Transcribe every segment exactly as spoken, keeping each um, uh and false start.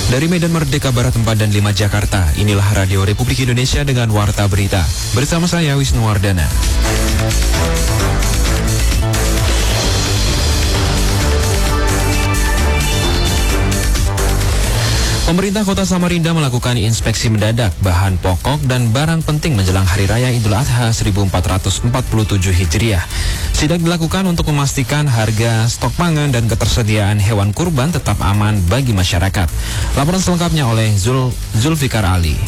Dari Medan Merdeka Barat empat dan lima Jakarta, inilah Radio Republik Indonesia dengan Warta Berita. Bersama saya Wisnu Wardana. Pemerintah Kota Samarinda melakukan inspeksi mendadak bahan pokok dan barang penting menjelang Hari Raya Idul Adha seribu empat ratus empat puluh tujuh Hijriah. Sidak dilakukan untuk memastikan harga, stok pangan, dan ketersediaan hewan kurban tetap aman bagi masyarakat. Laporan selengkapnya oleh Zul, Zulfikar Ali.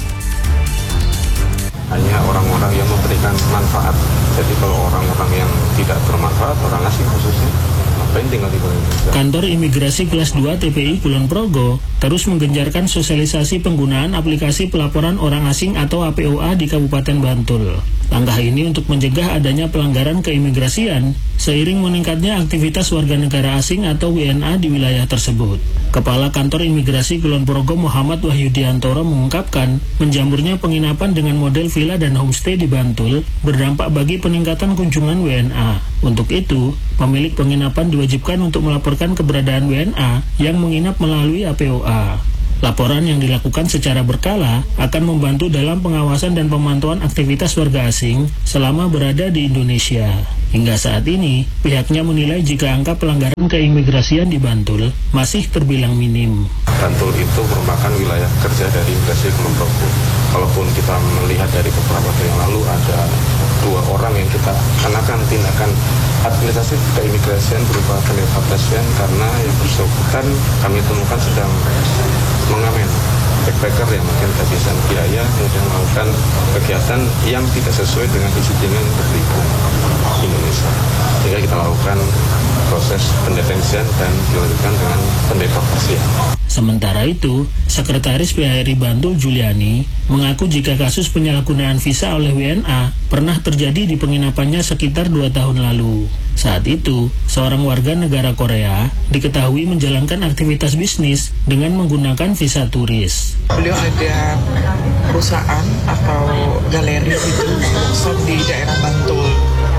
Hanya orang-orang yang memberikan manfaat. Jadi kalau orang-orang yang tidak bermanfaat, orang asing khususnya, ngapain tinggal di Indonesia? Kantor Imigrasi Kelas dua T P I Kulon Progo terus menggencarkan sosialisasi penggunaan aplikasi pelaporan orang asing atau A P O A di Kabupaten Bantul. Langkah ini untuk mencegah adanya pelanggaran keimigrasian seiring meningkatnya aktivitas warga negara asing atau W N A di wilayah tersebut. Kepala Kantor Imigrasi Kulon Progo Muhammad Wahyudiantoro mengungkapkan menjamurnya penginapan dengan model villa dan homestay di Bantul berdampak bagi peningkatan kunjungan W N A. Untuk itu, pemilik penginapan diwajibkan untuk melaporkan keberadaan W N A yang menginap melalui A P O A. Laporan yang dilakukan secara berkala akan membantu dalam pengawasan dan pemantauan aktivitas warga asing selama berada di Indonesia. Hingga saat ini, pihaknya menilai jika angka pelanggaran keimigrasian di Bantul masih terbilang minim. Bantul itu merupakan wilayah kerja dari Imigrasi Kulon Progo. Kalaupun kita melihat dari beberapa hari yang lalu ada dua orang yang kita kenakan tindakan administrasi keimigrasian berupa pendeportasian karena yang bersangkutan kami temukan sedang mengamen backpacker yang mungkin kehabisan biaya kemudian melakukan kegiatan yang tidak sesuai dengan izin tinggal di Indonesia. Sehingga kita lakukan proses pendetensian dan dilanjutkan dengan pendeportasian. Sementara itu, Sekretaris P H R I Bantul Juliani mengaku jika kasus penyalahgunaan visa oleh W N A pernah terjadi di penginapannya sekitar dua tahun lalu. Saat itu, seorang warga negara Korea diketahui menjalankan aktivitas bisnis dengan menggunakan visa turis. Beliau ada perusahaan atau galeri itu workshop di daerah Bantul.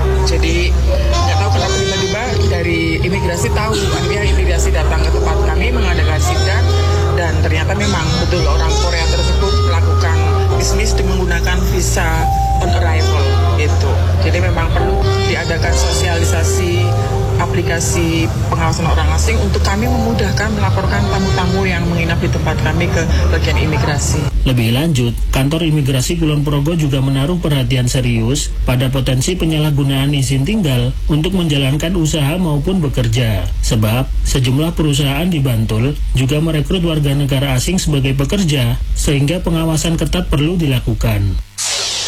Jadi nggak tahu kenapa tiba-tiba dari imigrasi tahu, pihak imigrasi datang ke tempat kami mengadakan sidak dan ternyata memang betul orang Korea tersebut melakukan bisnis dengan menggunakan visa on arrival itu. Jadi memang perlu diadakan sosialisasi aplikasi pengawasan orang asing untuk kami memudahkan melaporkan tamu-tamu yang menginap di tempat kami ke bagian imigrasi. Lebih lanjut, Kantor Imigrasi Kulon Progo juga menaruh perhatian serius pada potensi penyalahgunaan izin tinggal untuk menjalankan usaha maupun bekerja. Sebab, sejumlah perusahaan di Bantul juga merekrut warga negara asing sebagai pekerja, sehingga pengawasan ketat perlu dilakukan.